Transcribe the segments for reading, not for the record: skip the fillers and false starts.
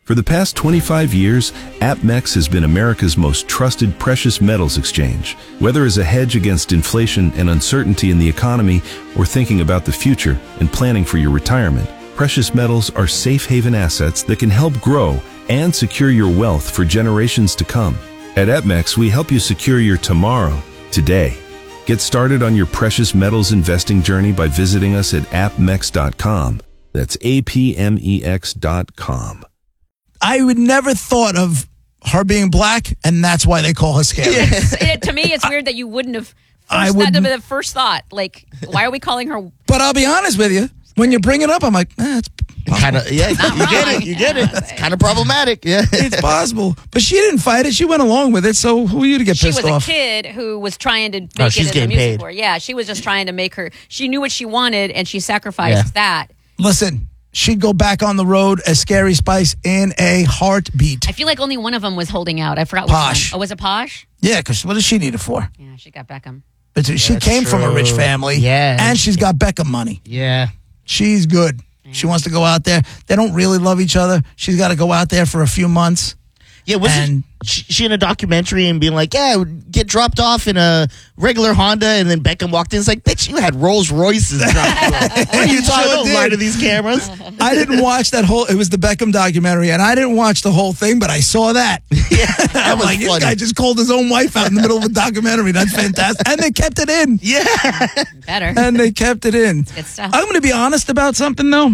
For the past 25 years, APMEX has been America's most trusted precious metals exchange. Whether as a hedge against inflation and uncertainty in the economy, or thinking about the future and planning for your retirement, precious metals are safe haven assets that can help grow and secure your wealth for generations to come. At APMEX, we help you secure your tomorrow, today. Get started on your precious metals investing journey by visiting us at apmex.com. That's APMEX.com. I would never thought of her being black, and that's why they call her scary. To me, it's weird that you wouldn't have. That would be the first thought. Like, why are we calling her? But I'll be honest with you. When you bring it up, I'm like, it's kind of, yeah, you get it. It's kind of problematic. Yeah, it's possible. But she didn't fight it. She went along with it. So who are you to get pissed off? She was a kid who was trying to make it as a music for. Yeah, she was just trying to make her. She knew what she wanted, and she sacrificed that. Listen. She'd go back on the road as Scary Spice in a heartbeat. I feel like only one of them was holding out. I forgot which Posh. one. Oh, was it Posh? Yeah, because what does she need it for? Yeah, she got Beckham. But she came from a rich family. Yeah. And she's got Beckham money. Yeah. She's good. Yeah. She wants to go out there. They don't really love each other. She's got to go out there for a few months. Yeah, wasn't she in a documentary and being like, yeah, get dropped off in a regular Honda, and then Beckham walked in. It's like, bitch, you had Rolls Royces dropped off. What are you talking about? Don't lie to these cameras. I didn't watch that whole, it was the Beckham documentary, and I didn't watch the whole thing, but I saw that. Yeah, that was like, funny. This guy just called his own wife out in the middle of a documentary. That's fantastic. And they kept it in. Yeah. Better. And they kept it in. Good stuff. I'm going to be honest about something, though.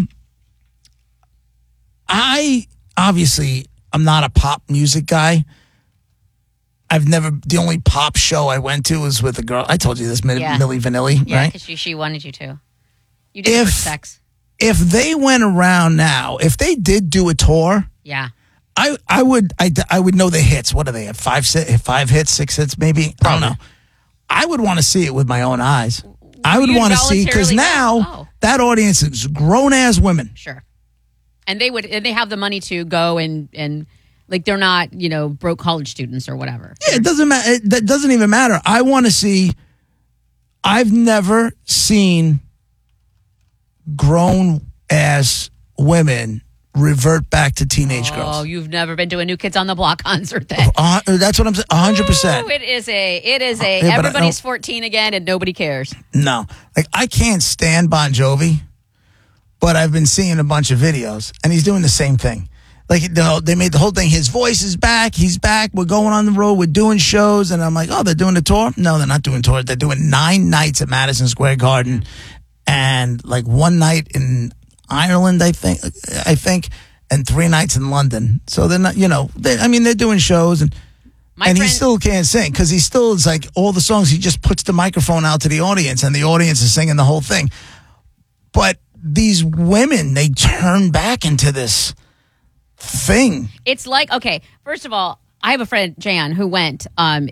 I'm not a pop music guy. The only pop show I went to was with a girl. I told you this, Milli Vanilli, yeah, right? because she wanted you to. You did it for sex. If they went around now, if they did do a tour, yeah, I would know the hits. What do they have? 5 hits, 6 hits, maybe? Probably. I don't know. I would want to see it with my own eyes. I would want to see, because now that audience is grown-ass women. Sure. And they have the money to go and like, they're not, broke college students or whatever. Yeah, it doesn't matter. That doesn't even matter. I want to see. I've never seen grown ass women revert back to teenage girls. Oh, you've never been to a New Kids on the Block concert then? That's what I'm saying. 100%. It is a. Everybody's 14 again, and nobody cares. No, like, I can't stand Bon Jovi. But I've been seeing a bunch of videos, and he's doing the same thing. Like, they made the whole thing, his voice is back, he's back, we're going on the road, we're doing shows, and I'm like, oh, they're doing a tour? No, they're not doing tours. They're doing 9 nights at Madison Square Garden, and like 1 night in Ireland, I think, and 3 nights in London. So they're not, they're doing shows, and he still can't sing, because he still is like, all the songs, he just puts the microphone out to the audience, and the audience is singing the whole thing. But these women, they turn back into this thing. It's like, okay, first of all, I have a friend, Jan, who went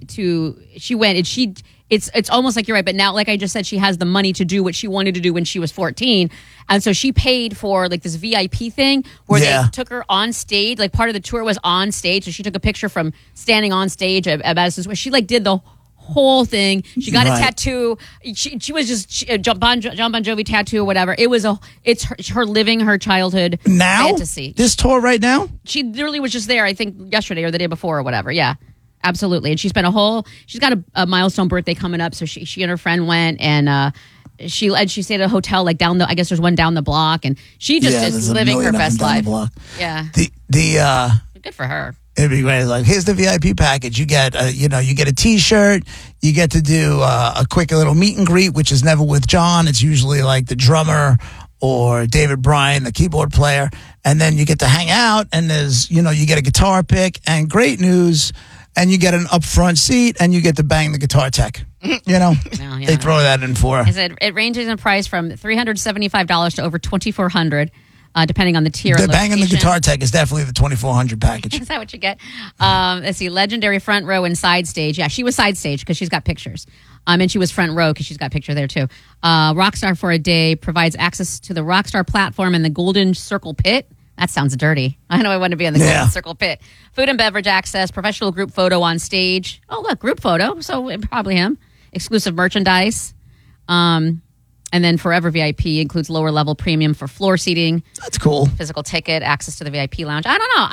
it's almost like you're right, but now, like I just said, she has the money to do what she wanted to do when she was 14. And so she paid for like this VIP thing where they took her on stage. Like, part of the tour was on stage. So she took a picture from standing on stage at Madison Square. She like did the whole thing. She got a tattoo. She was just John Bon Jovi tattoo or whatever. It's her living her childhood fantasy. This tour right now? She literally was just there, I think, yesterday or the day before or whatever. Yeah, absolutely. And she's got a milestone birthday coming up. So she and her friend went, and she stayed at a hotel like I guess there's one down the block, and she just is living her best life. Yeah. Good for her. It'd be great. Like, here's the VIP package. You get, you get a T-shirt. You get to do a quick little meet and greet, which is never with John. It's usually like the drummer or David Bryan, the keyboard player, and then you get to hang out. And there's, you get a guitar pick, and great news, and you get an upfront seat, and you get to bang the guitar tech. They throw that in for. It ranges in price from $375 to over $2,400. Depending on the tier. The banging the guitar tech is definitely the $2,400 package. Is that what you get? Let's see. Legendary front row and side stage. Yeah, she was side stage because she's got pictures. And she was front row because she's got a picture there too. Rockstar for a Day provides access to the Rockstar platform and the Golden Circle Pit. That sounds dirty. I know I want to be in the Golden Circle Pit. Food and beverage access, professional group photo on stage. Oh, look, group photo. So probably him. Exclusive merchandise. And then Forever VIP includes lower level premium for floor seating. That's cool. Physical ticket, access to the VIP lounge. I don't know.